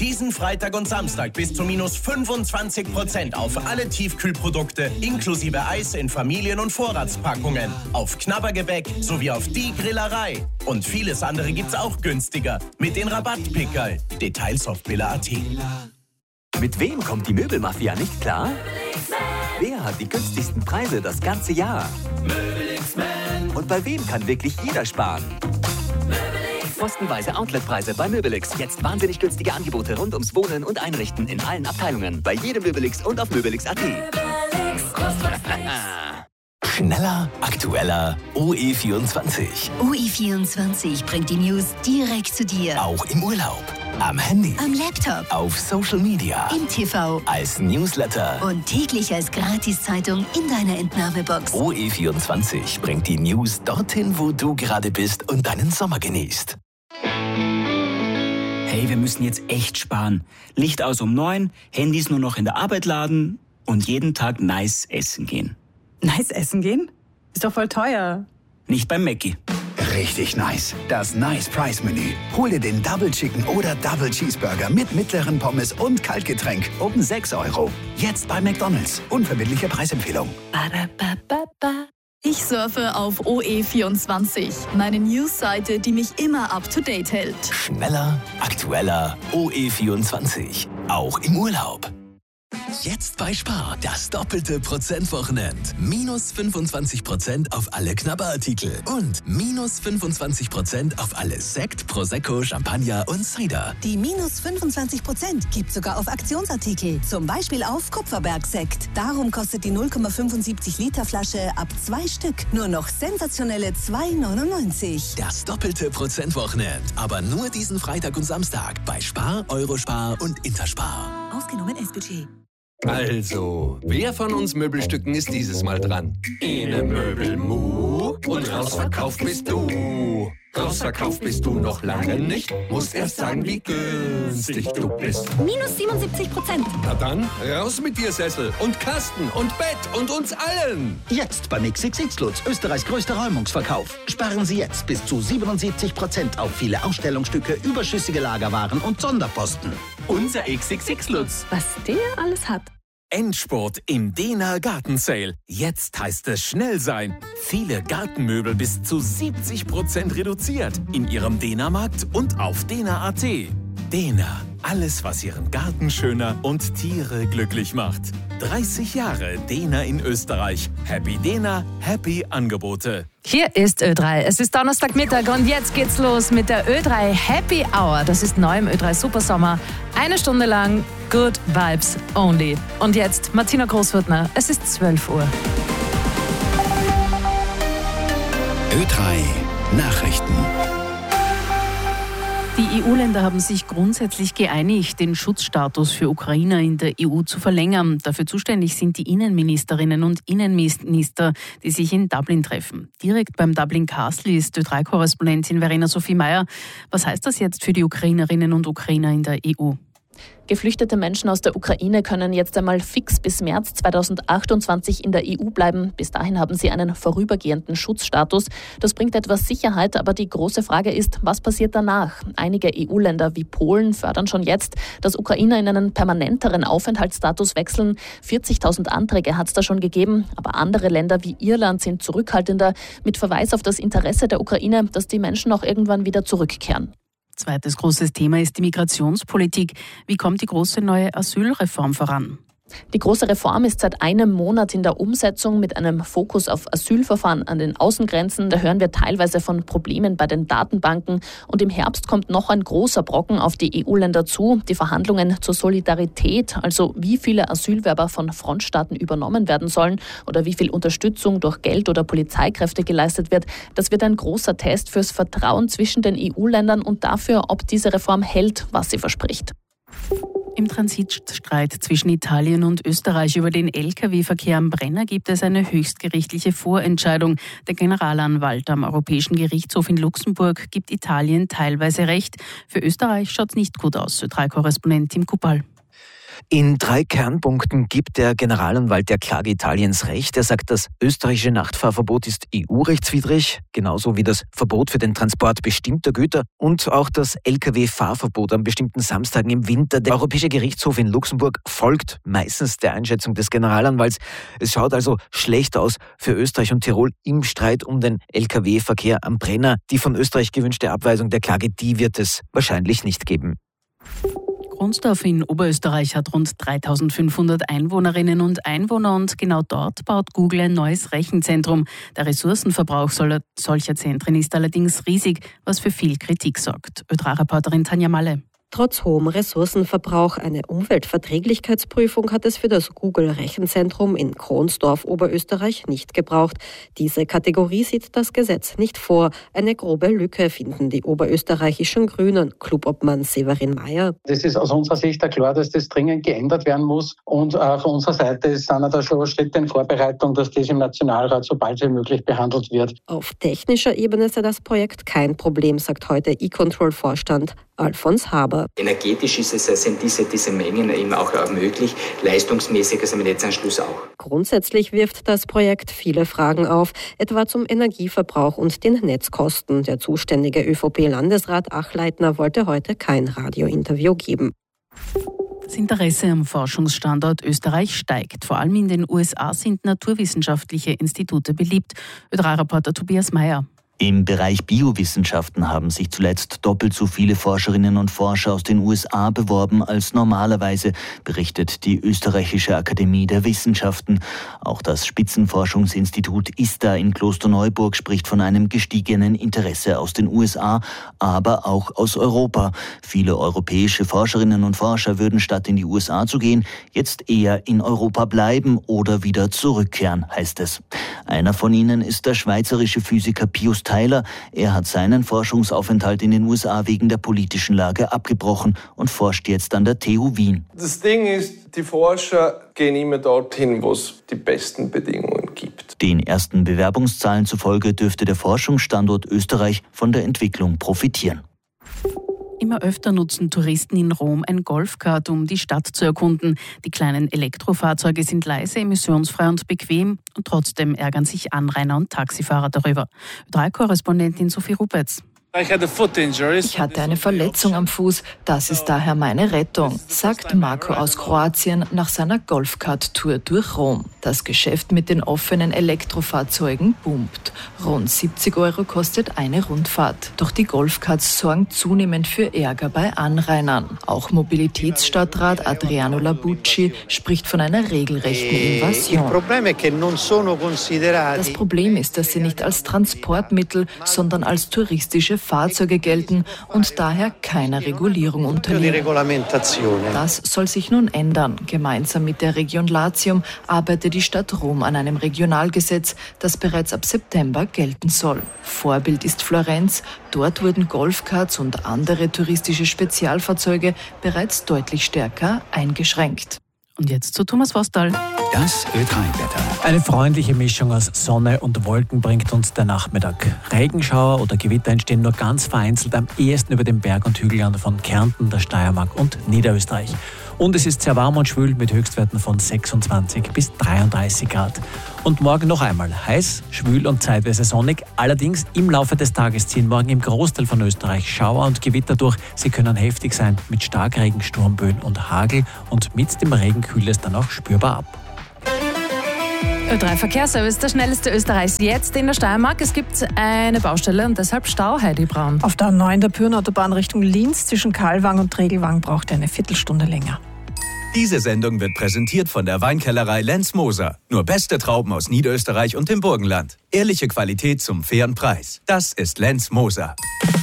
Diesen Freitag und Samstag bis zu minus 25% auf alle Tiefkühlprodukte inklusive Eis in Familien- und Vorratspackungen, auf Knabbergebäck sowie auf die Grillerei. Und vieles andere gibt's auch günstiger mit den Rabattpickerl. Details auf billa.at. Mit wem kommt die Möbelmafia nicht klar? Wer hat die günstigsten Preise das ganze Jahr? Und bei wem kann wirklich jeder sparen? Kostenweise Outletpreise bei Möbelix. Jetzt wahnsinnig günstige Angebote rund ums Wohnen und Einrichten in allen Abteilungen. Bei jedem Möbelix und auf möbelix.at. Schneller, aktueller, OE24. OE24 bringt die News direkt zu dir. Auch im Urlaub, am Handy, am Laptop, auf Social Media, im TV, als Newsletter und täglich als Gratiszeitung in deiner Entnahmebox. OE24 bringt die News dorthin, wo du gerade bist und deinen Sommer genießt. Hey, wir müssen jetzt echt sparen. Licht aus um 9, Handys nur noch in der Arbeit laden und jeden Tag nice essen gehen. Nice essen gehen? Ist doch voll teuer. Nicht beim Mackie. Richtig nice. Das Nice Price Menü. Hol dir den Double Chicken oder Double Cheeseburger mit mittleren Pommes und Kaltgetränk um 6 €. Jetzt bei McDonald's. Unverbindliche Preisempfehlung. Ich surfe auf OE24, meine News-Seite, die mich immer up-to-date hält. Schneller, aktueller, OE24. Auch im Urlaub. Jetzt bei Spar das doppelte Prozentwochenend. Minus 25% auf alle Knabberartikel und minus 25% auf alle Sekt, Prosecco, Champagner und Cider. Die minus 25% gibt sogar auf Aktionsartikel. Zum Beispiel auf Kupferbergsekt. Darum kostet die 0,75 Liter Flasche ab 2 Stück nur noch sensationelle 2,99. Das doppelte Prozentwochenend. Aber nur diesen Freitag und Samstag bei Spar, Eurospar und Interspar. Ausgenommen S-Budget. Also, wer von uns Möbelstücken ist dieses Mal dran? Ene Möbelmu und rausverkauft bist du. Rausverkauft bist du noch lange nicht. Musst erst sagen, wie günstig du bist. Minus 77%. Na dann, raus mit dir, Sessel und Kasten und Bett und uns allen. Jetzt beim XXX Lutz, Österreichs größter Räumungsverkauf. Sparen Sie jetzt bis zu 77% auf viele Ausstellungsstücke, überschüssige Lagerwaren und Sonderposten. Unser XXX Lutz. Was der alles hat. Endspurt im Dena Garten Sale. Jetzt heißt es schnell sein. Viele Gartenmöbel bis zu 70% reduziert in Ihrem Dena-Markt und auf dena.at. Dena, alles was Ihren Garten schöner und Tiere glücklich macht. 30 Jahre Dena in Österreich. Happy Dena, happy Angebote. Hier ist Ö3. Es ist Donnerstagmittag und jetzt geht's los mit der Ö3 Happy Hour. Das ist neu im Ö3 Supersommer. 1 Stunde lang Good Vibes Only. Und jetzt Martina Großwürtner. Es ist 12 Uhr. Ö3 Nachrichten. Die EU-Länder haben sich grundsätzlich geeinigt, den Schutzstatus für Ukrainer in der EU zu verlängern. Dafür zuständig sind die Innenministerinnen und Innenminister, die sich in Dublin treffen. Direkt beim Dublin Castle ist Ö3-Korrespondentin Verena Sophie Meyer. Was heißt das jetzt für die Ukrainerinnen und Ukrainer in der EU? Geflüchtete Menschen aus der Ukraine können jetzt einmal fix bis März 2028 in der EU bleiben. Bis dahin haben sie einen vorübergehenden Schutzstatus. Das bringt etwas Sicherheit, aber die große Frage ist, was passiert danach? Einige EU-Länder wie Polen fördern schon jetzt, dass Ukrainer in einen permanenteren Aufenthaltsstatus wechseln. 40.000 Anträge hat es da schon gegeben, aber andere Länder wie Irland sind zurückhaltender, mit Verweis auf das Interesse der Ukraine, dass die Menschen auch irgendwann wieder zurückkehren. Zweites großes Thema ist die Migrationspolitik. Wie kommt die große neue Asylreform voran? Die große Reform ist seit einem Monat in der Umsetzung mit einem Fokus auf Asylverfahren an den Außengrenzen. Da hören wir teilweise von Problemen bei den Datenbanken. Und im Herbst kommt noch ein großer Brocken auf die EU-Länder zu. Die Verhandlungen zur Solidarität, also wie viele Asylwerber von Frontstaaten übernommen werden sollen oder wie viel Unterstützung durch Geld oder Polizeikräfte geleistet wird. Das wird ein großer Test fürs Vertrauen zwischen den EU-Ländern und dafür, ob diese Reform hält, was sie verspricht. Im Transitstreit zwischen Italien und Österreich über den Lkw-Verkehr am Brenner gibt es eine höchstgerichtliche Vorentscheidung. Der Generalanwalt am Europäischen Gerichtshof in Luxemburg gibt Italien teilweise recht. Für Österreich schaut es nicht gut aus, Ö3-Korrespondent Tim Kupal. In 3 Kernpunkten gibt der Generalanwalt der Klage Italiens recht. Er sagt, das österreichische Nachtfahrverbot ist EU-rechtswidrig, genauso wie das Verbot für den Transport bestimmter Güter und auch das Lkw-Fahrverbot an bestimmten Samstagen im Winter. Der Europäische Gerichtshof in Luxemburg folgt meistens der Einschätzung des Generalanwalts. Es schaut also schlecht aus für Österreich und Tirol im Streit um den Lkw-Verkehr am Brenner. Die von Österreich gewünschte Abweisung der Klage, die wird es wahrscheinlich nicht geben. Kronsdorf in Oberösterreich hat rund 3.500 Einwohnerinnen und Einwohner und genau dort baut Google ein neues Rechenzentrum. Der Ressourcenverbrauch solcher Zentren ist allerdings riesig, was für viel Kritik sorgt. Ö3-Reporterin Tanja Malle. Trotz hohem Ressourcenverbrauch, eine Umweltverträglichkeitsprüfung hat es für das Google-Rechenzentrum in Kronsdorf, Oberösterreich, nicht gebraucht. Diese Kategorie sieht das Gesetz nicht vor. Eine grobe Lücke finden die oberösterreichischen Grünen. Clubobmann Severin Mayer. Das ist aus unserer Sicht klar, dass das dringend geändert werden muss. Und von unserer Seite sind da schon Schritte in Vorbereitung, dass das im Nationalrat so bald wie möglich behandelt wird. Auf technischer Ebene sei das Projekt kein Problem, sagt heute eControl-Vorstand Alfons Haber. Energetisch sind diese Mengen eben auch möglich, leistungsmäßig ist im Netzanschluss auch. Grundsätzlich wirft das Projekt viele Fragen auf, etwa zum Energieverbrauch und den Netzkosten. Der zuständige ÖVP-Landesrat Achleitner wollte heute kein Radiointerview geben. Das Interesse am Forschungsstandort Österreich steigt. Vor allem in den USA sind naturwissenschaftliche Institute beliebt. Ö3-Reporter Tobias Mayer. Im Bereich Biowissenschaften haben sich zuletzt doppelt so viele Forscherinnen und Forscher aus den USA beworben als normalerweise, berichtet die Österreichische Akademie der Wissenschaften. Auch das Spitzenforschungsinstitut ISTA in Klosterneuburg spricht von einem gestiegenen Interesse aus den USA, aber auch aus Europa. Viele europäische Forscherinnen und Forscher würden statt in die USA zu gehen, jetzt eher in Europa bleiben oder wieder zurückkehren, heißt es. Einer von ihnen ist der schweizerische Physiker Pius Tyler. Er hat seinen Forschungsaufenthalt in den USA wegen der politischen Lage abgebrochen und forscht jetzt an der TU Wien. Das Ding ist, die Forscher gehen immer dorthin, wo es die besten Bedingungen gibt. Den ersten Bewerbungszahlen zufolge dürfte der Forschungsstandort Österreich von der Entwicklung profitieren. Immer öfter nutzen Touristen in Rom ein Golfkart, um die Stadt zu erkunden. Die kleinen Elektrofahrzeuge sind leise, emissionsfrei und bequem und trotzdem ärgern sich Anrainer und Taxifahrer darüber. Ö3-Korrespondentin Sophie Rupetz. Ich hatte eine Verletzung am Fuß, das ist daher meine Rettung, sagt Marco aus Kroatien nach seiner Golfkart-Tour durch Rom. Das Geschäft mit den offenen Elektrofahrzeugen boomt. Rund 70 € kostet eine Rundfahrt. Doch die Golfkarts sorgen zunehmend für Ärger bei Anrainern. Auch Mobilitätsstadtrat Adriano Labucci spricht von einer regelrechten Invasion. Das Problem ist, dass sie nicht als Transportmittel, sondern als touristische Fahrzeuge gelten und daher keiner Regulierung unterliegen. Das soll sich nun ändern. Gemeinsam mit der Region Latium arbeitet die Stadt Rom an einem Regionalgesetz, das bereits ab September gelten soll. Vorbild ist Florenz. Dort wurden Golfkarts und andere touristische Spezialfahrzeuge bereits deutlich stärker eingeschränkt. Und jetzt zu Thomas Vostal. Das Ö3-Wetter. Eine freundliche Mischung aus Sonne und Wolken bringt uns der Nachmittag. Regenschauer oder Gewitter entstehen nur ganz vereinzelt, am ehesten über den Berg- und Hügelland von Kärnten, der Steiermark und Niederösterreich. Und es ist sehr warm und schwül mit Höchstwerten von 26 bis 33 Grad. Und morgen noch einmal heiß, schwül und zeitweise sonnig. Allerdings im Laufe des Tages ziehen morgen im Großteil von Österreich Schauer und Gewitter durch. Sie können heftig sein mit Starkregen, Sturmböen und Hagel. Und mit dem Regen kühlt es dann auch spürbar ab. Ö3 Verkehrsservice, der schnellste Österreichs jetzt in der Steiermark. Es gibt eine Baustelle und deshalb Stau, Heidi Braun. Auf der A9 der Pyrnenautobahn Richtung Linz zwischen Kalwang und Tregelwang braucht er eine Viertelstunde länger. Diese Sendung wird präsentiert von der Weinkellerei Lenz Moser. Nur beste Trauben aus Niederösterreich und dem Burgenland. Ehrliche Qualität zum fairen Preis. Das ist Lenz Moser.